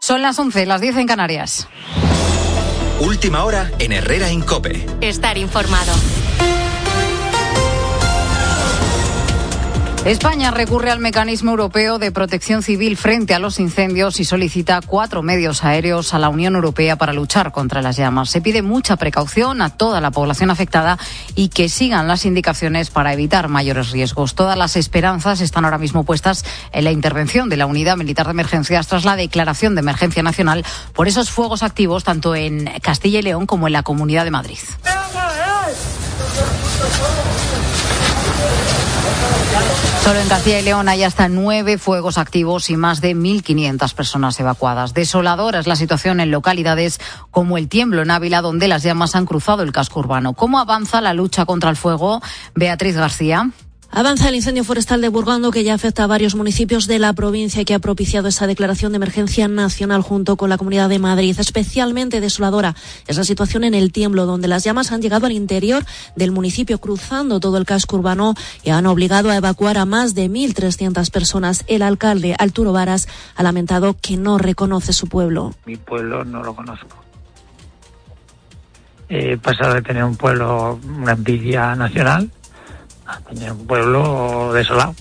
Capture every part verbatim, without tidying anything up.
Son las once, las diez en Canarias. Última hora en Herrera en COPE. Estar informado. España recurre al mecanismo europeo de protección civil frente a los incendios y solicita cuatro medios aéreos a la Unión Europea para luchar contra las llamas. Se pide mucha precaución a toda la población afectada y que sigan las indicaciones para evitar mayores riesgos. Todas las esperanzas están ahora mismo puestas en la intervención de la Unidad Militar de Emergencias tras la declaración de emergencia nacional por esos fuegos activos tanto en Castilla y León como en la Comunidad de Madrid. Solo en Castilla y León hay hasta nueve fuegos activos y más de mil quinientas personas evacuadas. Desoladora es la situación en localidades como El Tiemblo, en Ávila, donde las llamas han cruzado el casco urbano. ¿Cómo avanza la lucha contra el fuego? Beatriz García. Avanza el incendio forestal de Burgando, que ya afecta a varios municipios de la provincia y que ha propiciado esa declaración de emergencia nacional junto con la Comunidad de Madrid. Especialmente desoladora es la situación en El Tiemblo, donde las llamas han llegado al interior del municipio, cruzando todo el casco urbano y han obligado a evacuar a más de mil trescientas personas. El alcalde, Arturo Varas, ha lamentado que no reconoce su pueblo. Mi pueblo no lo conozco. He pasado de tener un pueblo, una envidia nacional, a tener un pueblo desolado.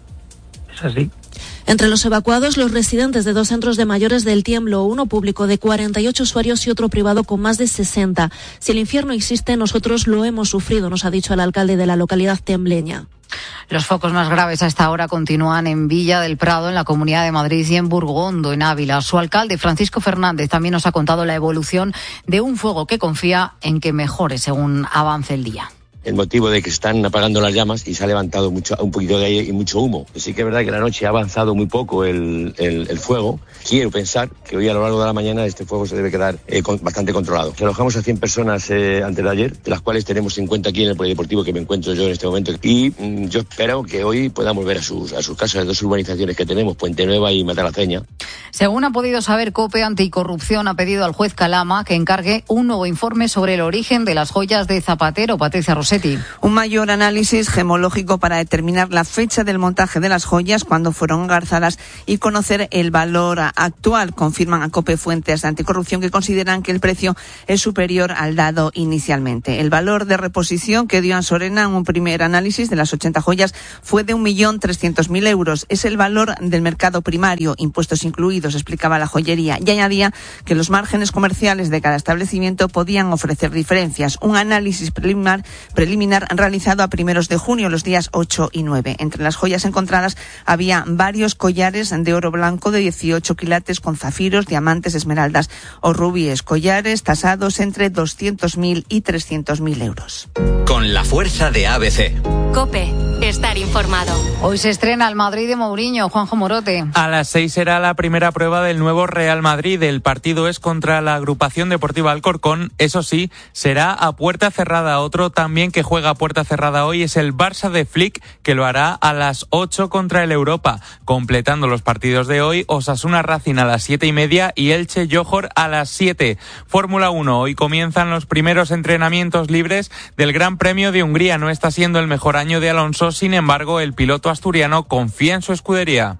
Es así. Entre los evacuados, los residentes de dos centros de mayores del Tiemblo, uno público de cuarenta y ocho usuarios y otro privado con más de sesenta. Si el infierno existe, nosotros lo hemos sufrido, nos ha dicho el alcalde de la localidad tembleña. Los focos más graves a esta hora continúan en Villa del Prado, en la Comunidad de Madrid, y en Burgondo, en Ávila. Su alcalde, Francisco Fernández, también nos ha contado la evolución de un fuego que confía en que mejore según avance el día. El motivo de que se están apagando las llamas y se ha levantado mucho, un poquito de aire y mucho humo. Sí que es verdad que la noche ha avanzado muy poco el, el, el fuego. Quiero pensar que hoy a lo largo de la mañana este fuego se debe quedar eh, con, bastante controlado. Alojamos a cien personas eh, antes de ayer, de las cuales tenemos cincuenta aquí en el polideportivo que me encuentro yo en este momento. Y mm, yo espero que hoy podamos ver a sus, a sus casas, las dos urbanizaciones que tenemos, Puente Nueva y Matalaceña. Según ha podido saber, COPE Anticorrupción ha pedido al juez Calama que encargue un nuevo informe sobre el origen de las joyas de Zapatero. Patricia Rosetti. Un mayor análisis gemológico para determinar la fecha del montaje de las joyas, cuándo fueron engarzadas y conocer el valor actual. Confirman a COPE fuentes de anticorrupción que consideran que el precio es superior al dado inicialmente. El valor de reposición que dio Ansorena en un primer análisis de las ochenta joyas fue de un millón trescientos mil euros. Es el valor del mercado primario, impuestos incluidos, explicaba la joyería, y añadía que los márgenes comerciales de cada establecimiento podían ofrecer diferencias. Un análisis preliminar preliminar realizado a primeros de junio, los días ocho y nueve. Entre las joyas encontradas había varios collares de oro blanco de dieciocho quilates con zafiros, diamantes, esmeraldas o rubíes, collares tasados entre doscientos mil y trescientos mil euros. Con la fuerza de A B C. COPE, estar informado. Hoy se estrena el Madrid de Mourinho, Juanjo Morote. A las seis será la primera prueba del nuevo Real Madrid. El partido es contra la agrupación deportiva Alcorcón. Eso sí, será a puerta cerrada. Otro también que juega a puerta cerrada hoy es el Barça de Flick, que lo hará a las ocho contra el Europa. Completando los partidos de hoy, Osasuna Racing a las siete y media y Elche Johor a las siete. Fórmula uno, hoy comienzan los primeros entrenamientos libres del Gran Premio de Hungría. No está siendo el mejor año de Alonso, sin embargo, el piloto asturiano confía en su escudería.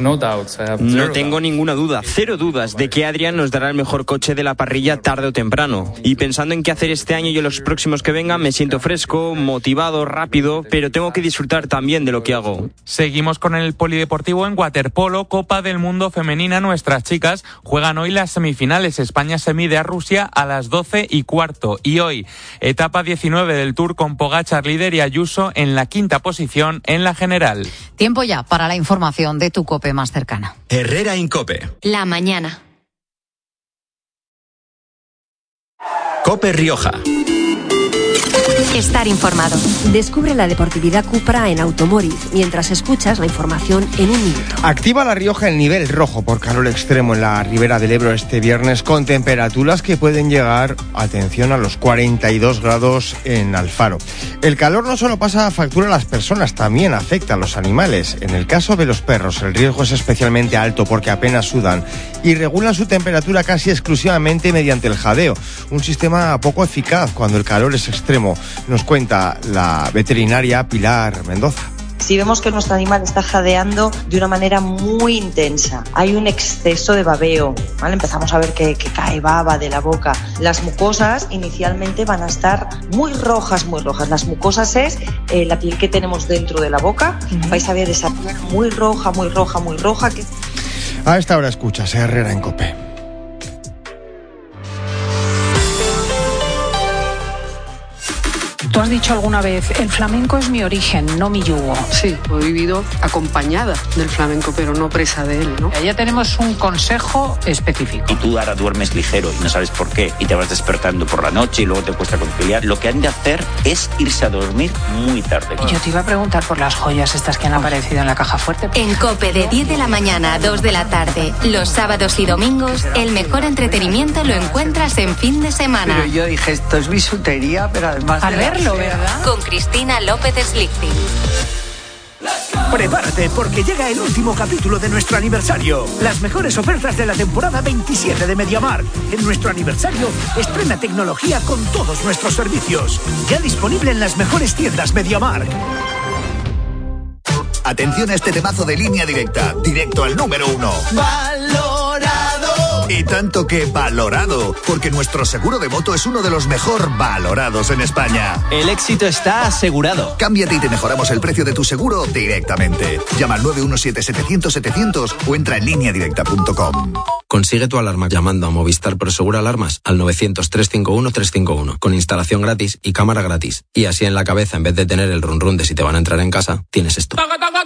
No tengo ninguna duda, cero dudas, de que Adrian nos dará el mejor coche de la parrilla tarde o temprano. Y pensando en qué hacer este año y en los próximos que vengan, me siento fresco, motivado, rápido, pero tengo que disfrutar también de lo que hago. Seguimos con el polideportivo en waterpolo, Copa del Mundo Femenina. Nuestras chicas juegan hoy las semifinales. España se mide a Rusia a las doce y cuarto. Y hoy, etapa diecinueve del Tour con Pogačar líder y Ayuso en la quinta posición en la general. Tiempo ya para la información de tu COPE más cercana. Herrera en COPE. La mañana. COPE Rioja. Estar informado. Descubre la deportividad Cupra en Automóvil mientras escuchas la información en un minuto. Activa La Rioja el nivel rojo por calor extremo en la ribera del Ebro este viernes, con temperaturas que pueden llegar, atención, a los cuarenta y dos grados en Alfaro. El calor no solo pasa factura a las personas, también afecta a los animales. En el caso de los perros, el riesgo es especialmente alto porque apenas sudan y regulan su temperatura casi exclusivamente mediante el jadeo, un sistema poco eficaz cuando el calor es extremo. Nos cuenta la veterinaria Pilar Mendoza. Si vemos que nuestro animal está jadeando de una manera muy intensa, hay un exceso de babeo, ¿vale? Empezamos a ver que, que cae baba de la boca. Las mucosas inicialmente van a estar muy rojas, muy rojas. Las mucosas es eh, la piel que tenemos dentro de la boca. Uh-huh. Vais a ver esa piel muy roja, muy roja, muy roja. Que... A esta hora escuchas Herrera en COPE. Tú has dicho alguna vez, el flamenco es mi origen, no mi yugo. Sí, he vivido acompañada del flamenco, pero no presa de él, ¿no? Ya tenemos un consejo específico. Y tú ahora duermes ligero y no sabes por qué, y te vas despertando por la noche y luego te cuesta conciliar. Lo que han de hacer es irse a dormir muy tarde. Y yo te iba a preguntar por las joyas estas que han aparecido en la caja fuerte. En COPE, de diez de la mañana a dos de la tarde, los sábados y domingos, el mejor entretenimiento lo encuentras en fin de semana. Pero yo dije, esto es bisutería, pero además... A verlo, ¿verdad? Con Cristina López Slichting. Prepárate porque llega el último capítulo de nuestro aniversario. Las mejores ofertas de la temporada veintisiete de MediaMarkt. En nuestro aniversario, estrena tecnología con todos nuestros servicios. Ya disponible en las mejores tiendas MediaMarkt. Atención a este temazo de Línea Directa, directo al número uno. ¡Valorado! Y tanto que valorado, porque nuestro seguro de moto es uno de los mejor valorados en España. El éxito está asegurado. Cámbiate y te mejoramos el precio de tu seguro directamente. Llama al nueve uno siete setecientos setecientos o entra en línea directa punto com. Consigue tu alarma llamando a Movistar Prosegura Alarmas al novecientos, trescientos cincuenta y uno, trescientos cincuenta y uno con instalación gratis y cámara gratis. Y así en la cabeza, en vez de tener el run run de si te van a entrar en casa, tienes esto.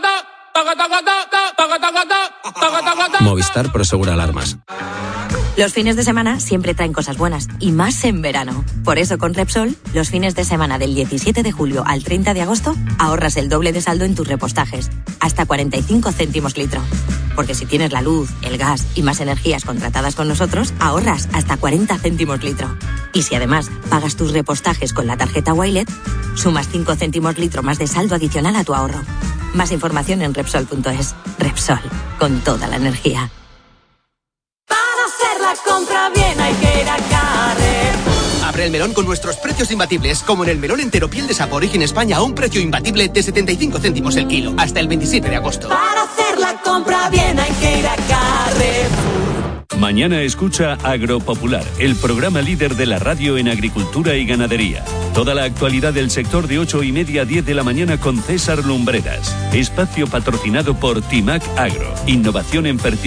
Movistar Prosegura Alarmas. Los fines de semana siempre traen cosas buenas, y más en verano. Por eso con Repsol, los fines de semana del diecisiete de julio al treinta de agosto, ahorras el doble de saldo en tus repostajes, hasta cuarenta y cinco céntimos litro. Porque si tienes la luz, el gas y más energías contratadas con nosotros, ahorras hasta cuarenta céntimos litro. Y si además pagas tus repostajes con la tarjeta Wilet, sumas cinco céntimos litro más de saldo adicional a tu ahorro. Más información en Repsol punto es. Repsol, con toda la energía. Hacer la compra bien hay que ir a Carrefour. Abre el melón con nuestros precios imbatibles, como en el melón entero piel de sapo Origen España a un precio imbatible de setenta y cinco céntimos el kilo, hasta el veintisiete de agosto. Para hacer la compra bien hay que ir a Carrefour. Mañana escucha Agropopular, el programa líder de la radio en agricultura y ganadería. Toda la actualidad del sector de ocho y media a diez de la mañana con César Lumbreras. Espacio patrocinado por Timac Agro. Innovación en fertilidad.